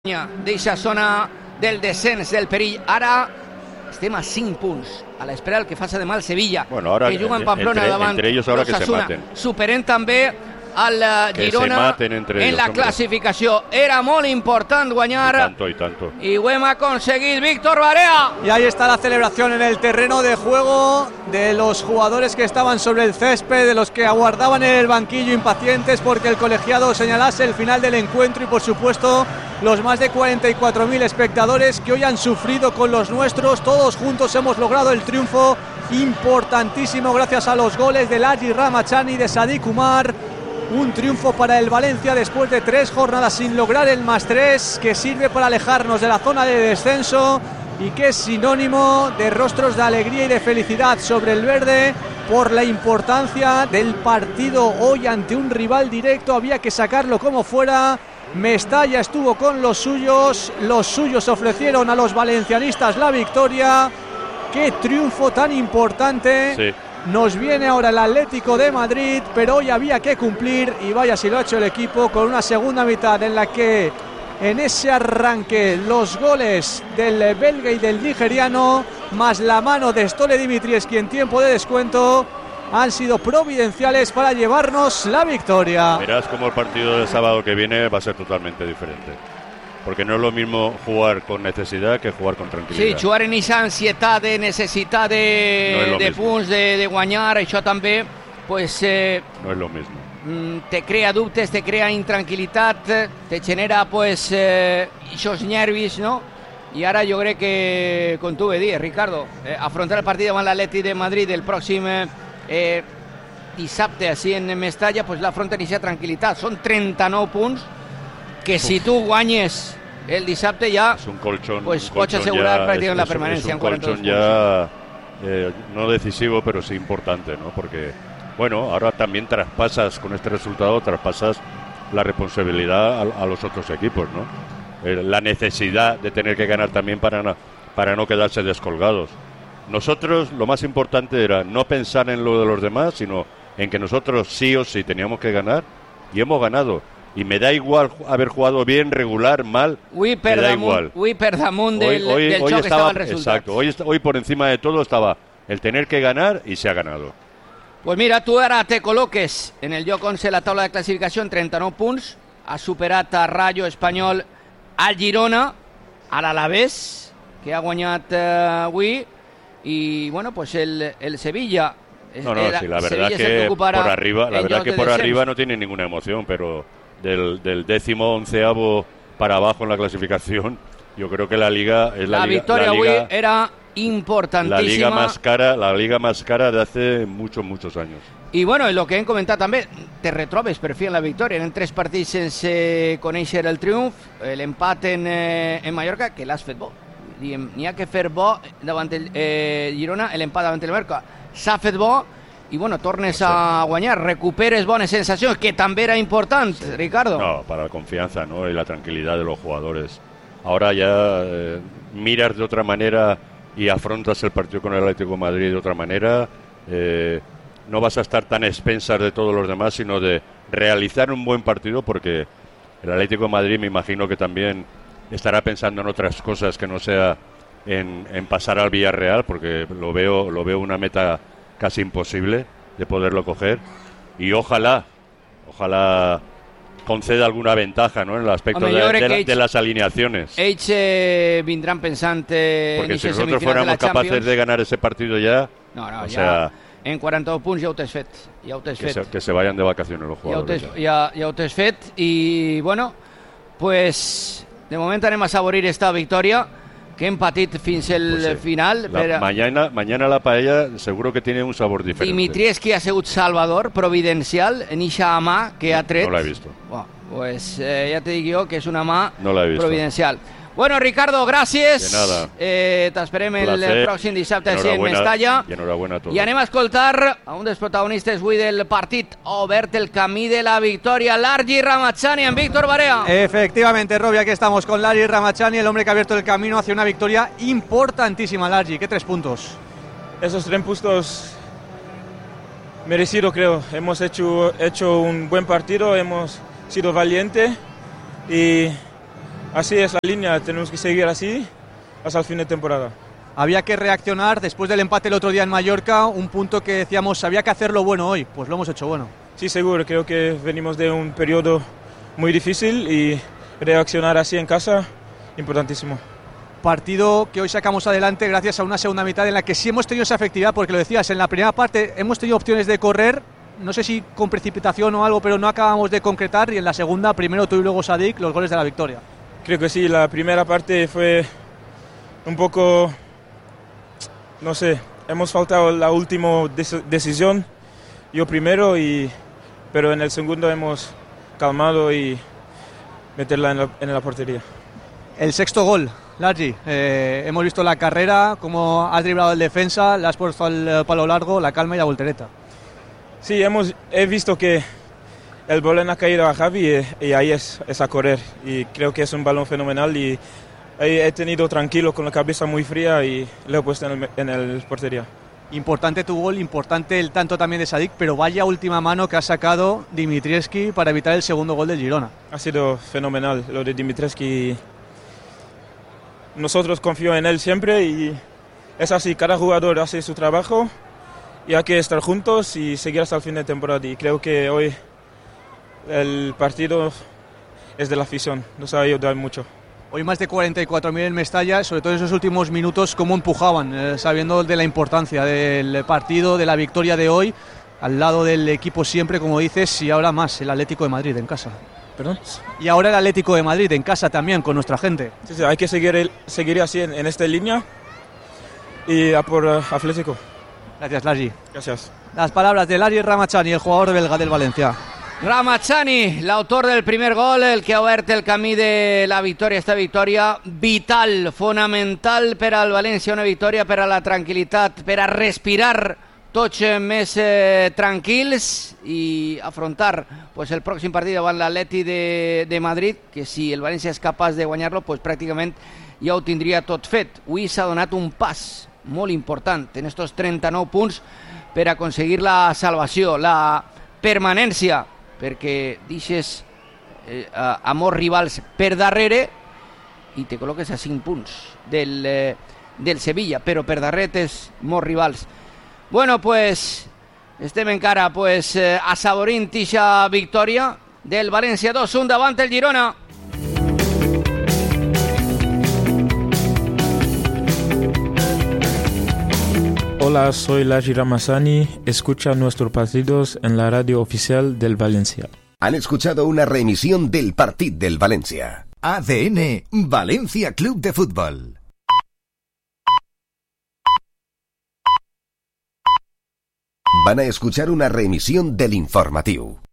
D'eixa zona del descens del perill. Ara estem a 5 punts a l'espera del que faça demà el Sevilla, bueno, ahora, que juga en Pamplona davant l'Osasuna, superent també el Girona en la clasificació. Era molt important guanyar y ho hem aconseguit. Víctor Barea. Y ahí está la celebración en el terreno de juego de los jugadores que estaban sobre el césped, de los que aguardaban en el banquillo impacientes porque el colegiado señalase el final del encuentro, y por supuesto los más de 44.000 espectadores que hoy han sufrido con los nuestros. Todos juntos hemos logrado el triunfo importantísimo gracias a los goles de Larry Ramachani y de Sadik Umar. Un triunfo para el Valencia después de 3 jornadas sin lograr el +3, que sirve para alejarnos de la zona de descenso y que es sinónimo de rostros de alegría y de felicidad sobre el verde por la importancia del partido hoy ante un rival directo. Había que sacarlo como fuera. Mestalla estuvo con los suyos ofrecieron a los valencianistas la victoria. ¡Qué triunfo tan importante! Sí. Nos viene ahora el Atlético de Madrid, pero hoy había que cumplir, y vaya si lo ha hecho el equipo, con una segunda mitad en la que en ese arranque los goles del belga y del nigeriano, más la mano de Stole Dimitrievski en tiempo de descuento, han sido providenciales para llevarnos la victoria. Verás como el partido del sábado que viene va a ser totalmente diferente, porque no es lo mismo jugar con necesidad que jugar con tranquilidad. Sí, jugar en esa ansiedad de necessitat de punts, de guanyar, això també pues, no es lo mismo. Te crea dubtes, te crea intranquilitat, te genera pues esos nervis, no? I ara jo crec que, com tu bé dius, Ricardo, afrontar el partit davant l'Atlètic de Madrid el pròxim dissabte així en Mestalla, pues l'afronta en aquesta tranquil·litat. Són 39 punts que si tu guanyes el dissabte ja es un colchón, pues pots asegurar prácticamente la permanencia. Es un colchón ya no decisivo, pero sí importante, ¿no? Porque, bueno, ahora también traspasas con este resultado, traspasas la responsabilidad a los otros equipos, ¿no? La necesidad de tener que ganar también para no quedarse descolgados. Nosotros lo más importante era no pensar en lo de los demás, sino en que nosotros sí o sí teníamos que ganar, y hemos ganado. Y me da igual haber jugado bien, regular, mal, me da igual. Hoy per damunt del xoc estava el resultat. Exacto, hoy por encima de todo estaba el tener que ganar, y se ha ganado. Pues mira, tu ara te col·loques en el lloc 11 de la taula de classificació en 39 punts, has superat a Rayo, Espanyol, al Girona, a l'Alavés, que ha guanyat avui, y bueno, pues el Sevilla. No, sí, la verdad que por arriba no tiene ninguna emoción, pero del 10º-11º para abajo en la clasificación, yo creo que la liga es la victoria avui era importantísima. La liga más cara de hace muchos años. I bueno, lo que hem comentat també, te retrobes per fi en la victòria. Eren 3 partits sense conèixer el triomf, l'empat en Mallorca, que l'has fet bo. N'hi ha que fer bo davant el Girona, l'empat davant el Mallorca s'ha fet bo, i bueno, tornes a guanyar, recuperes bones sensacions, que també era important, sí. Ricardo. No, para la confianza, ¿no? Y la tranquilidad de los jugadores. Ahora ya miras de otra manera y afrontas el partido con el Atlético de Madrid de otra manera. No vas a estar tan expensas de todos los demás, sino de realizar un buen partido, porque el Atlético de Madrid me imagino que también estará pensando en otras cosas que no sea en pasar al Villarreal, porque lo veo una meta casi imposible de poderlo coger, y ojalá conceda alguna ventaja, ¿no? En el aspecto de las alineaciones. Ells vindran pensant porque si nosotros fuéramos capaces de ganar ese partido ya, o sea, en 42 punts ja ho tens fet. Que se vayan de vacaciones los jugadores. Ja ho tens fet, i bueno, pues de moment anem a saborir esta victòria que hem patit fins el final. Mañana la paella seguro que tiene un sabor diferente. Dimitrievski ha sigut salvador, providencial, en ixa mà que ha tret. No l'he vist. Pues ja te dic jo que és una mà providencial. Bueno, Ricardo, gràcies. De nada. T'esperem el pròxim dissabte en Mestalla. I enhorabuena a tots. I anem a escoltar a un dels protagonistes avui del partit. Ha obert el camí de la victòria, Larry Ramachani en Víctor Barea. Efectivamente, Robbie, aquí estamos con Larry Ramachani, el hombre que ha abierto el camino hacia una victoria importantísima. Larry, ¿qué 3 puntos? Esos 3 puntos merecidos, creo. Hemos hecho un buen partido, hemos sido valientes y así es la línea, tenemos que seguir así hasta el fin de temporada. Había que reaccionar después del empate el otro día en Mallorca, un punto que decíamos había que hacerlo bueno hoy, pues lo hemos hecho bueno. Sí, seguro, creo que venimos de un periodo muy difícil y reaccionar así en casa, importantísimo. Partido que hoy sacamos adelante gracias a una segunda mitad en la que sí hemos tenido esa efectividad, porque lo decías, en la primera parte hemos tenido opciones de correr, no sé si con precipitación o algo, pero no acabamos de concretar, y en la segunda, primero tú y luego Sadik, los goles de la victoria. Creo que sí, la primera parte fue un poco, no sé, hemos faltado la última decisión, yo primero, pero en el segundo hemos calmado y meterla en la portería. El sexto gol, Largi, hemos visto la carrera, cómo has driblado el defensa, le has puesto al palo largo, la calma y la voltereta. Sí, he visto que el balón ha caído a Javi y ahí es a correr, y creo que es un balón fenomenal y he tenido tranquilo con la cabeza muy fría y le he puesto en el portería. Importante tu gol, importante el tanto también de Sadik, pero vaya última mano que ha sacado Dimitrievski para evitar el segundo gol del Girona. Ha sido fenomenal lo de Dimitrievski. Nosotros confío en él siempre y es así, cada jugador hace su trabajo y hay que estar juntos y seguir hasta el fin de temporada, y creo que hoy el partido es de la afición, nos ha ayudado mucho. Hoy más de 44.000 en Mestalla, sobre todo en esos últimos minutos, cómo empujaban, sabiendo de la importancia del partido, de la victoria de hoy, al lado del equipo siempre, como dices, y ahora más el Atlético de Madrid en casa. ¿Perdón? Y ahora el Atlético de Madrid en casa también, con nuestra gente. Sí, hay que seguir así en esta línea y a por Atlético. Gracias, Largi. Gracias. Las palabras de Largi Ramachani, el jugador belga del Valencia. Ramachani, l'autor del primer gol, el que ha obert el camí de la victòria, esta victòria vital, fonamental per al València, una victòria per a la tranquil·litat, per a respirar tots més tranquils i afrontar pues, el pròxim partit davant l'Atleti de Madrid, que si el València és capaç de guanyar-lo, pues, pràcticament ja ho tindria tot fet. Avui s'ha donat un pas molt important en estos 39 punts per aconseguir la salvació, la permanència, perquè deixes a molts rivals per darrere i te col·loques a 5 punts del Sevilla, però per darrere tens molts rivals. Bueno, pues estem encara pues, assaborint aquesta victòria del València 2-1 davant el Girona. Hola, soy Largi Ramazani. Escucha nuestros partidos en la radio oficial del Valencia. Han escuchado una reemisión del Partit del Valencia. ADN Valencia Club de Fútbol. Van a escuchar una reemisión del informatiu.